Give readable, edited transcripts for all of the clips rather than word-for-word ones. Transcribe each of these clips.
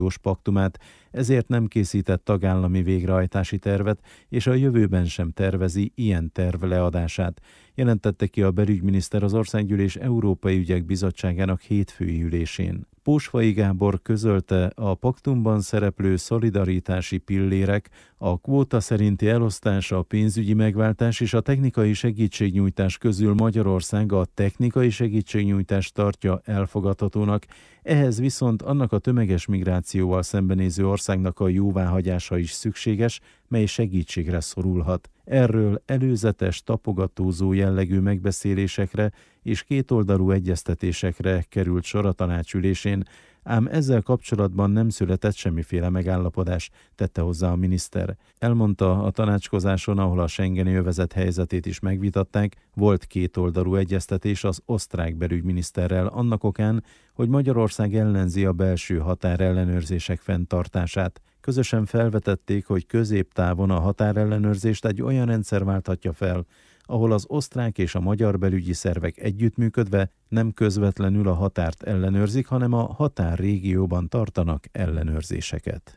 paktumát, ezért nem készített tagállami végrehajtási tervet, és a jövőben sem tervezi ilyen terv leadását, jelentette ki a belügyminiszter az Országgyűlés Európai Ügyek Bizottságának hétfői ülésén. Pósfai Gábor közölte, a paktumban szereplő szolidaritási pillérek, a kvóta szerinti elosztás, a pénzügyi megváltás és a technikai segítségnyújtás közül Magyarország a technikai segítségnyújtást tartja elfogadhatónak, ehhez viszont annak a tömeges migrációval szembenéző országnak a jóváhagyása is szükséges, mely segítségre szorulhat. Erről előzetes, tapogatózó jellegű megbeszélésekre és kétoldalú egyeztetésekre került sor a tanácsülésén, ám ezzel kapcsolatban nem született semmiféle megállapodás, tette hozzá a miniszter. Elmondta, a tanácskozáson, ahol a schengeni övezet helyzetét is megvitatták, volt kétoldalú egyeztetés az osztrák belügyminiszterrel annak okán, hogy Magyarország ellenzi a belső határellenőrzések fenntartását. Közösen felvetették, hogy középtávon a határellenőrzést egy olyan rendszer válthatja fel, ahol az osztrák és a magyar belügyi szervek együttműködve nem közvetlenül a határt ellenőrzik, hanem a határrégióban tartanak ellenőrzéseket.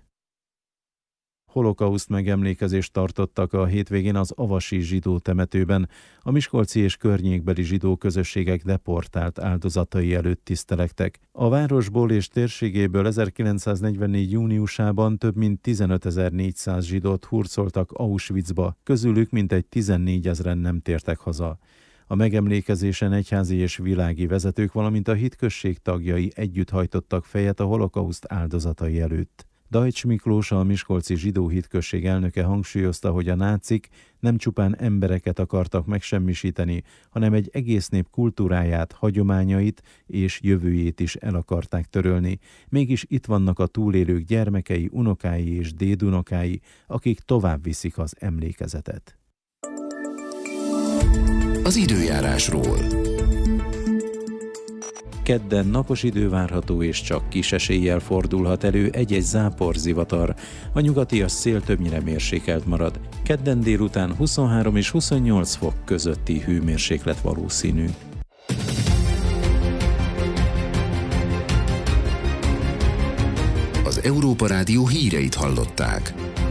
Holokauszt megemlékezést tartottak a hétvégén az avasi zsidó temetőben. A miskolci és környékbeli zsidó közösségek deportált áldozatai előtt tisztelektek. A városból és térségéből 1944. júniusában több mint 15.400 zsidót hurcoltak Auschwitzba, közülük mintegy 14 000-en nem tértek haza. A megemlékezésen egyházi és világi vezetők, valamint a hitközség tagjai együtt hajtottak fejet a holokauszt áldozatai előtt. Dajcs Miklós, a miskolci zsidó hitközség elnöke hangsúlyozta, hogy a nácik nem csupán embereket akartak megsemmisíteni, hanem egy egész nép kultúráját, hagyományait és jövőjét is el akarták törölni. Mégis itt vannak a túlélők gyermekei, unokái és dédunokái, akik tovább viszik az emlékezetet. Az időjárásról. Kedden napos idő várható, és csak kis eséllyel fordulhat elő egy-egy záporzivatar. A nyugatias szél többnyire mérsékelt marad. Kedden délután 23 és 28 fok közötti hőmérséklet valószínű. Az Európa Rádió híreit hallották.